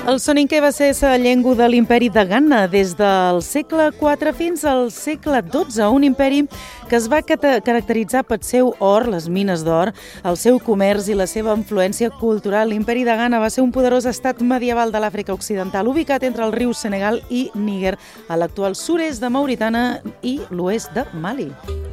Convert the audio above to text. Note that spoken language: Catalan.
El soninquè va ser la llengua de l'imperi de Ghana des del segle IV fins al segle XII, un imperi que es va caracteritzar pel seu or, les mines d'or, el seu comerç i la seva influència cultural. L'imperi de Ghana va ser un poderós estat medieval de l'Àfrica Occidental, ubicat entre el riu Senegal i Níger, a l'actual sud-est de Mauritània i l'oest de Mali.